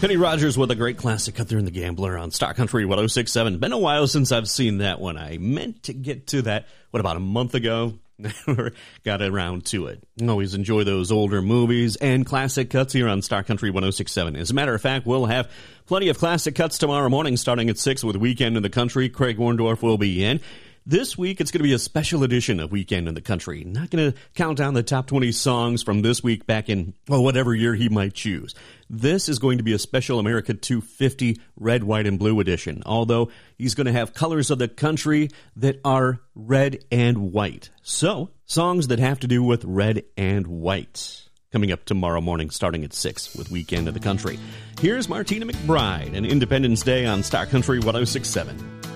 Kenny Rogers with a great classic cut there in The Gambler on Star Country 106.7. Been a while since I've seen that one. I meant to get to that, about a month ago? Never got around to it. Always enjoy those older movies and classic cuts here on Star Country 106.7. As a matter of fact, we'll have plenty of classic cuts tomorrow morning starting at 6 with Weekend in the Country. Craig Warndorf will be in. This week, it's going to be a special edition of Weekend in the Country. Not going to count down the top 20 songs from this week back in, whatever year he might choose. This is going to be a special America 250 red, white, and blue edition, although he's going to have colors of the country that are red and white. So, songs that have to do with red and white. Coming up tomorrow morning starting at 6 with Weekend in the Country. Here's Martina McBride and Independence Day on Star Country 106.7.